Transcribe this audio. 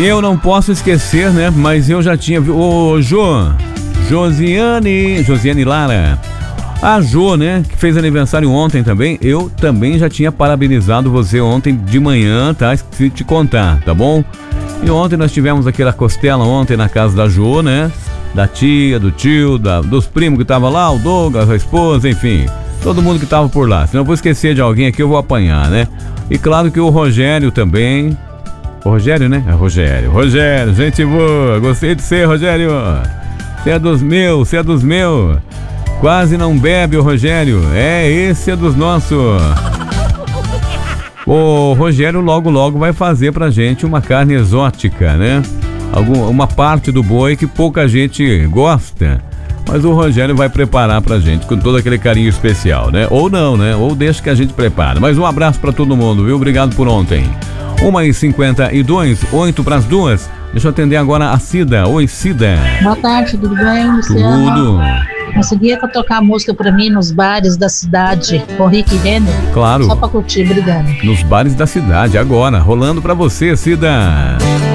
Eu não posso esquecer, né? Mas eu já tinha... Josiane Lara. A Jo, né? Que fez aniversário ontem também. Eu também já tinha parabenizado você ontem de manhã, tá? Esqueci de te contar, tá bom? E ontem nós tivemos aquela costela ontem na casa da Jo, né? Da tia, do tio, dos primos que tava lá, o Douglas, a esposa, enfim. Todo mundo que tava por lá. Se não vou esquecer de alguém aqui, eu vou apanhar, né? E claro que o Rogério também. O Rogério, né? É Rogério, gente boa. Gostei de ser, Rogério. Você é dos meus. Quase não bebe o Rogério. Esse é dos nossos. O Rogério logo vai fazer pra gente uma carne exótica, né? Uma parte do boi que pouca gente gosta. Mas o Rogério vai preparar pra gente com todo aquele carinho especial, né? Ou não, né? Ou deixa que a gente prepara. Mas um abraço pra todo mundo, viu? Obrigado por ontem. 1h52, 8:02. Deixa eu atender agora a Cida. Oi, Cida. Boa tarde, tudo bem, Luciano? Tudo. Conseguia tocar a música pra mim nos bares da cidade, com Rick Renner? Claro. Só pra curtir, obrigada. Nos bares da cidade, agora. Rolando pra você, Cida.